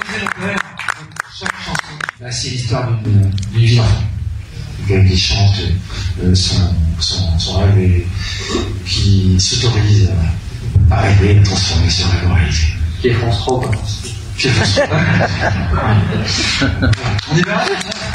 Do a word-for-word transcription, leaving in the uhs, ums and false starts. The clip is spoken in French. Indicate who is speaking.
Speaker 1: chaque chanson, bah, c'est l'histoire d'une vie d'enfant. Quelqu'un qui chante euh, son, son, son rêve et qui s'autorise à rêver, à transformer ce rêve en réalité.
Speaker 2: Qui est France trois, quoi.
Speaker 1: Qui est France trois. On y va.